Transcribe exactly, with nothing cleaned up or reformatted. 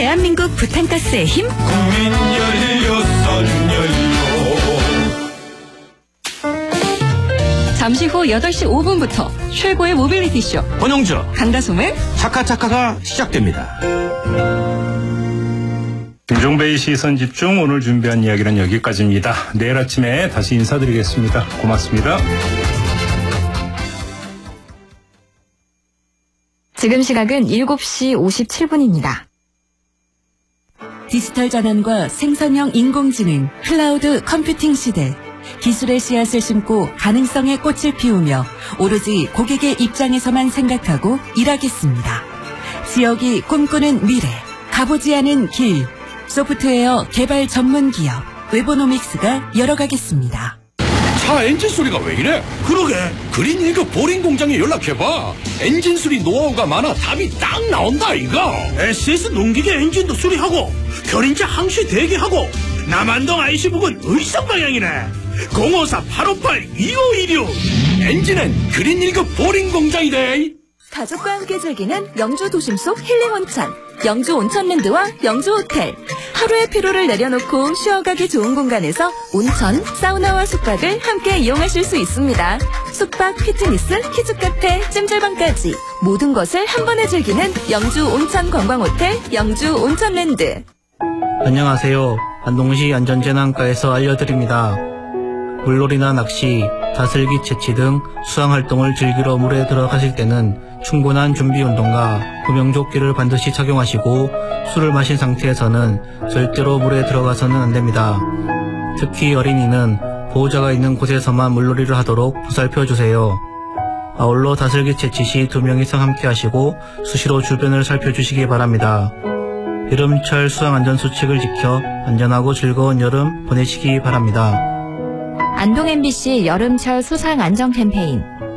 대한민국 부탄가스의 힘. 국민 연료, 선연료. 잠시 후 여덟 시 오 분부터 최고의 모빌리티 쇼 권영주 강다솜의 차카차카가 시작됩니다. 김종배의 시선집중, 오늘 준비한 이야기는 여기까지입니다. 내일 아침에 다시 인사드리겠습니다. 고맙습니다. 지금 시각은 일곱 시 오십칠 분입니다. 디지털 전환과 생성형 인공지능, 클라우드 컴퓨팅 시대. 기술의 씨앗을 심고 가능성의 꽃을 피우며 오로지 고객의 입장에서만 생각하고 일하겠습니다. 지역이 꿈꾸는 미래, 가보지 않은 길. 소프트웨어 개발 전문 기업 웨보노믹스가 열어가겠습니다. 차 엔진 소리가 왜 이래? 그러게 그린 일 급 보링 공장에 연락해봐. 엔진 수리 노하우가 많아 답이 딱 나온다 이거. 에스에스 농기계 엔진도 수리하고 견인차 항시 대기하고 남한동 아이씨 부근 의성 방향이네. 공오사 팔오팔 이오일육. 엔진은 그린 일 급 보링 공장이래. 가족과 함께 즐기는 영주 도심 속 힐링 온천, 영주 온천랜드와 영주 호텔. 하루의 피로를 내려놓고 쉬어가기 좋은 공간에서 온천, 사우나와 숙박을 함께 이용하실 수 있습니다. 숙박, 피트니스, 키즈카페, 찜질방까지 모든 것을 한 번에 즐기는 영주 온천 관광호텔, 영주 온천랜드. 안녕하세요. 안동시 안전재난과에서 알려드립니다. 물놀이나 낚시, 다슬기 채취 등 수상활동을 즐기러 물에 들어가실 때는 충분한 준비운동과 구명조끼를 반드시 착용하시고 술을 마신 상태에서는 절대로 물에 들어가서는 안됩니다. 특히 어린이는 보호자가 있는 곳에서만 물놀이를 하도록 보살펴주세요. 아울러 다슬기 채취 시 두 명 이상 함께 하시고 수시로 주변을 살펴주시기 바랍니다. 여름철 수상안전수칙을 지켜 안전하고 즐거운 여름 보내시기 바랍니다. 안동 엠비씨 여름철 수상 안전 캠페인